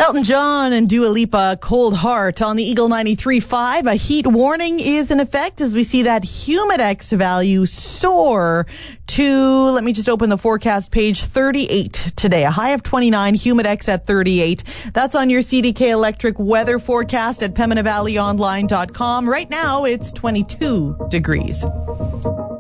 Elton John and Dua Lipa, Cold Heart on the Eagle 93.5. A heat warning is in effect as we see that Humidex value soar to, let me just open the forecast page, 38 today. A high of 29, Humidex at 38. That's on your CDK Electric weather forecast at PembinaValleyOnline.com. Right now, it's 22 degrees.